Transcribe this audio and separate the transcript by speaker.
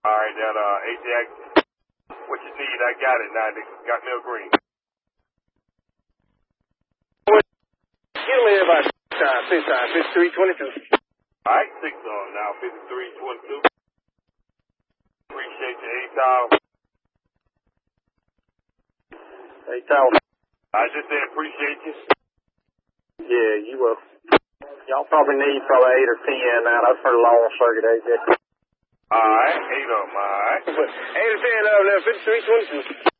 Speaker 1: All right, now, AJ, what you need, I got it now, nigga. Got me a green.
Speaker 2: Give me about 5322.
Speaker 1: All right, 6 on now, 5322. Appreciate you, A-Town.
Speaker 2: A-Town.
Speaker 1: I just said appreciate you.
Speaker 2: Yeah, you will. Y'all probably need 8 or 10 now. That's for the long circuit, AJ.
Speaker 1: All right, 8 of them, all right.
Speaker 2: 8 or 10 of them, 5322.